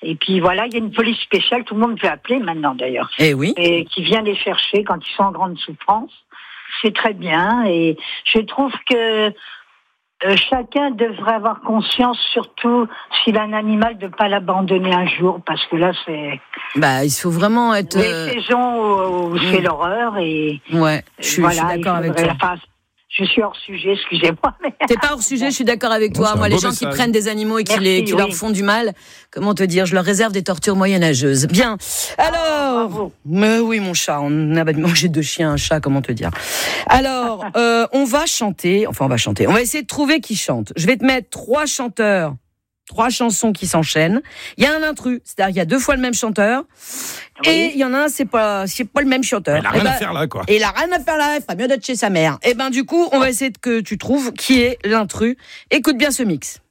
Et puis voilà, il y a une police spéciale, tout le monde peut appeler maintenant d'ailleurs. Eh oui. Et qui vient les chercher quand ils sont en grande souffrance. C'est très bien. Et je trouve que chacun devrait avoir conscience, surtout s'il a un animal, de ne pas l'abandonner un jour, parce que là, c'est... Bah, il faut vraiment être... Les saisons où c'est l'horreur et... Ouais, je suis d'accord avec toi. Je suis hors sujet, excusez-moi. Mais... T'es pas hors sujet, je suis d'accord avec toi. Moi, les gens qui prennent des animaux et qui leur font du mal, comment te dire, je leur réserve des tortures moyenâgeuses. Bien. Alors, mais oui, mon chat, on a mangé 2 chiens, un chat, comment te dire. Alors, on va chanter. On va essayer de trouver qui chante. Je vais te mettre 3 chanteurs. 3 chansons qui s'enchaînent. Il y a un intrus, c'est-à-dire il y a 2 fois le même chanteur. Oui. Et il y en a un, c'est pas le même chanteur. Il a rien à faire là, quoi. Et il a rien à faire là, il ferait mieux d'être chez sa mère. Et du coup, on va essayer que tu trouves qui est l'intrus. Écoute bien ce mix.